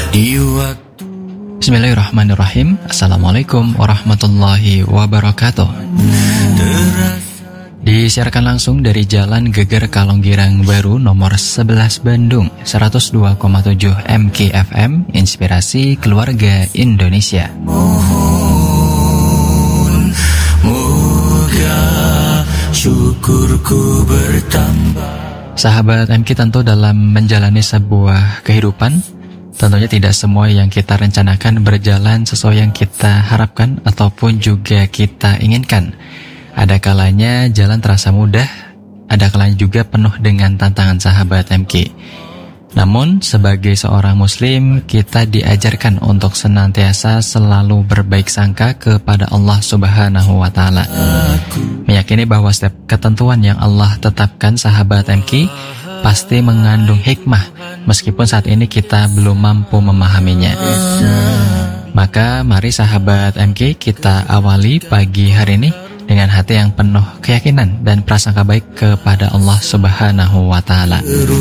Bismillahirrahmanirrahim. Assalamualaikum warahmatullahi wabarakatuh. Disiarkan langsung dari Jalan Geger Kalonggirang Baru nomor 11 Bandung, 102,7 MKFM, Inspirasi Keluarga Indonesia. Mohon moga syukurku bertambah. Sahabat MK, tentu dalam menjalani sebuah kehidupan, tentunya tidak semua yang kita rencanakan berjalan sesuai yang kita harapkan ataupun juga kita inginkan. Ada kalanya jalan terasa mudah, ada kalanya juga penuh dengan tantangan, sahabat MK. Namun sebagai seorang muslim, kita diajarkan untuk senantiasa selalu berbaik sangka kepada Allah Subhanahu wa Ta'ala. Meyakini bahwa setiap ketentuan yang Allah tetapkan, sahabat MK, pasti mengandung hikmah, meskipun saat ini kita belum mampu memahaminya. Maka mari sahabat MK, kita awali pagi hari ini dengan hati yang penuh keyakinan dan prasangka baik kepada Allah Subhanahu wa Ta'ala.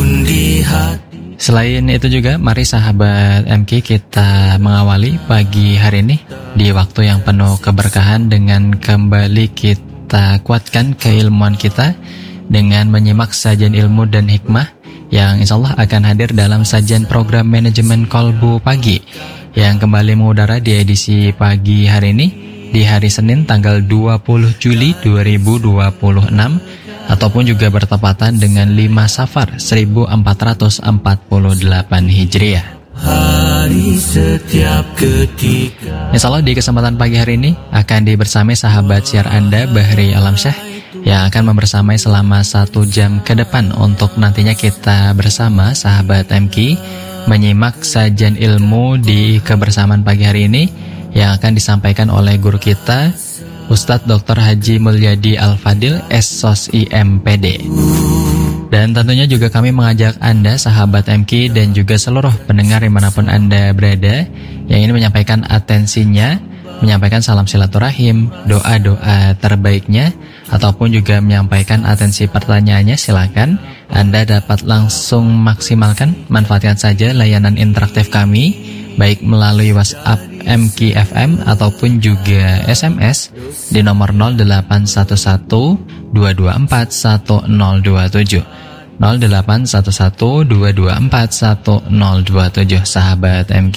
Selain itu juga, mari sahabat MK, kita mengawali pagi hari ini di waktu yang penuh keberkahan dengan kembali kita kuatkan keilmuan kita dengan menyimak sajian ilmu dan hikmah yang insya Allah akan hadir dalam sajian program manajemen Kolbu Pagi yang kembali mengudara di edisi pagi hari ini di hari Senin tanggal 20 Juli 2026 ataupun juga bertepatan dengan 5 Safar 1448 Hijriah. Hari setiap ketika. Insya Allah di kesempatan pagi hari ini akan dibersamai sahabat siar Anda Bahri Alamsyah yang akan membersamai selama 1 jam ke depan untuk nantinya kita bersama sahabat MK menyimak sajian ilmu di kebersamaan pagi hari ini yang akan disampaikan oleh guru kita Ustadz Dr. Haji Mulyadi Al-Fadil SSOS IMPD. Dan tentunya juga kami mengajak Anda sahabat MK dan juga seluruh pendengar dimanapun Anda berada yang ini menyampaikan atensinya, menyampaikan salam silaturahim, doa-doa terbaiknya, ataupun juga menyampaikan atensi pertanyaannya. Silakan Anda dapat langsung maksimalkan, manfaatkan saja layanan interaktif kami, baik melalui WhatsApp MKFM ataupun juga SMS di nomor 0811 224 1027 0811 224 1027 sahabat MK.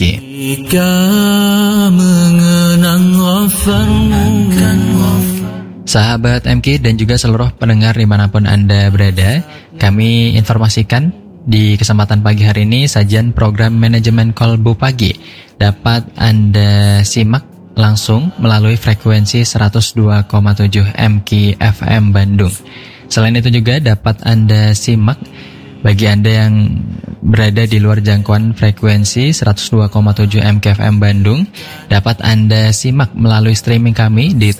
Sahabat MK dan juga seluruh pendengar dimanapun Anda berada, kami informasikan di kesempatan pagi hari ini sajian program manajemen Kolbu Pagi dapat Anda simak langsung melalui frekuensi 102,7 MKFM Bandung. Selain itu juga dapat Anda simak bagi Anda yang berada di luar jangkauan frekuensi 102,7 MKFM Bandung, dapat Anda simak melalui streaming kami di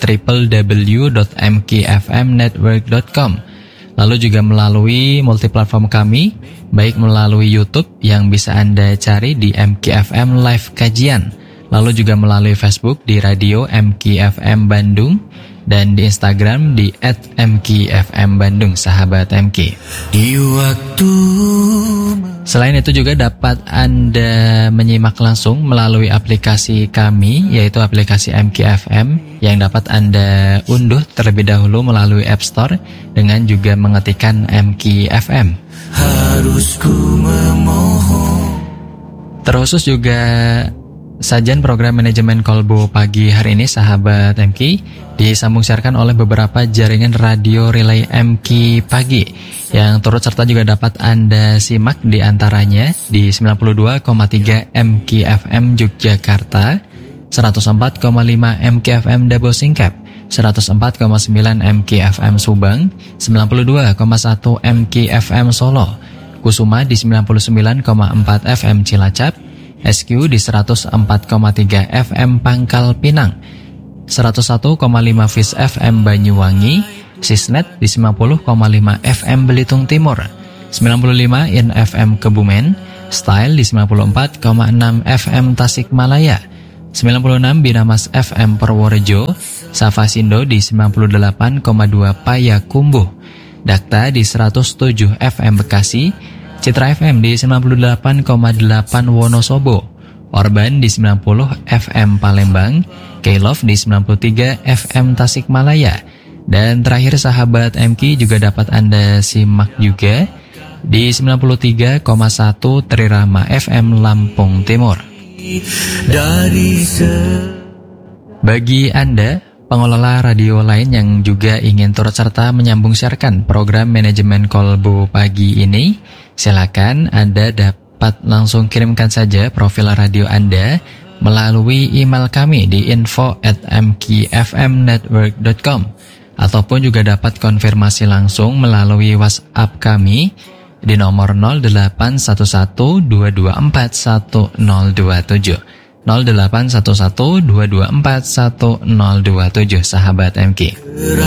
www.mkfmnetwork.com. Lalu juga melalui multiplatform kami, baik melalui YouTube yang bisa Anda cari di MKFM Live Kajian, lalu juga melalui Facebook di Radio MKFM Bandung, dan di Instagram di @mkfm Bandung sahabat MK. Selain itu juga dapat Anda menyimak langsung melalui aplikasi kami, yaitu aplikasi MKFM yang dapat Anda unduh terlebih dahulu melalui App Store dengan juga mengetikkan MKFM. Harus ku memohon. Terkhusus juga sajian program manajemen Kolbu Pagi hari ini sahabat MK disambung siarkan oleh beberapa jaringan radio relay MK Pagi yang turut serta juga dapat Anda simak di antaranya di 92,3 MKFM Yogyakarta, 104,5 MKFM Dabo Singkep, 104,9 MKFM Subang, 92,1 MKFM Solo, Kusuma di 99,4 FM Cilacap, SQ di 104,3 FM Pangkal Pinang, 101,5 Fis FM Banyuwangi, Sisnet di 90,5 FM Belitung Timur, 95 In FM Kebumen, Style di 94,6 FM Tasikmalaya, 96 Binamas FM Purworejo, Safasindo di 98,2 Payakumbuh, Dakta di 107 FM Bekasi, Citra FM di 98,8 Wonosobo, Orban di 90 FM Palembang, K-Love di 93 FM Tasikmalaya. Dan terakhir sahabat MK juga dapat Anda simak juga di 93,1 Trirama FM Lampung Timur. Bagi Anda pengelola radio lain yang juga ingin turut serta menyambung siarkan program manajemen Kolbu pagi ini, silakan Anda dapat langsung kirimkan saja profil radio Anda melalui email kami di info@mkfmnetwork.com ataupun juga dapat konfirmasi langsung melalui WhatsApp kami di nomor 081122410027 081122410027 sahabat MK.